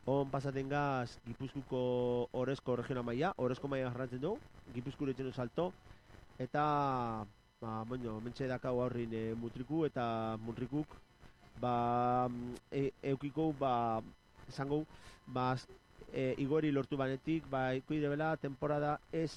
On pasaten gaz Gipuzkuko Orezko regional maila, Orezko maila jarratzen du, Gipuzkure etxenu salto, eta, bueno, mentxe dakau aurrin mutriku eta munrikuk, eukiko, esango, igori lortu banetik, ikuide bela, temporada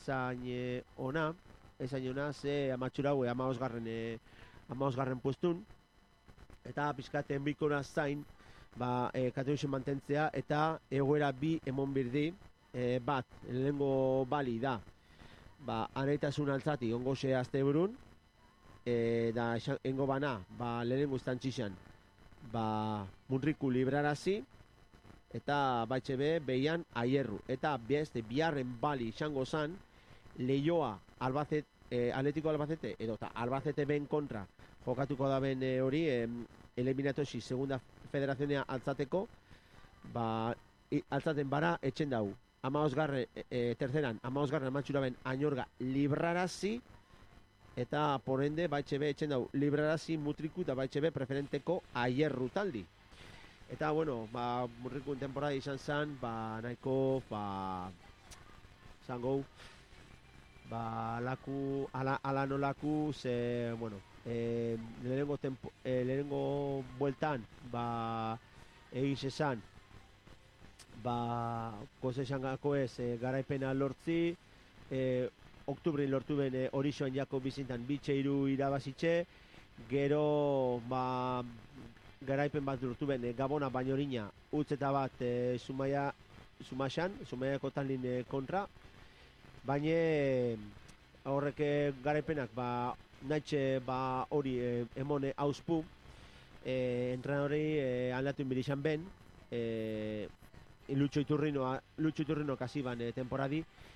esain ona, ze amatxurau, amagosgarren puestun, eta pizkaten bikona zain, kategorisen mantentzea, eta egoera bi emon birdi, bat, lehenengo bali da, anaitasun altzati ongo ze azte burun, da engo bana, lehenengo istantxixan, munriku librarazi, eta baitxe be, behian aierru. Eta biharren bali izango zan, lehioa Atletico Albacete, edo eta Albacete ben kontra, jokatuko da ben hori, eliminatosi segunda federazionea altzateko, altzaten bara etxen dau. Terceran, amagosgarren amatxura ben Añorga librarazi, eta porende baitxe be etxen dau librarazi mutriku eta baitxe be preferenteko aierru taldi. Eta, bueno, murrikun temporada izan zen, nahiko, zango, ala nolaku, ze, bueno, lehenengo bueltan, egiz esan, koze esan gako ez, garaipena lortzi, oktubrin lortu ben horizoan jako bizintan bitxeiru irabazitxe, gero, garaipen bat lortu ben Gabona Bañorina utz eta bat Zumaiako talin kontra, baina horrek garaipenak naitxe hori emone hauspu, entrenadori aldatu inbirizan ben, Lucho Iturrino kasi ban temporadi,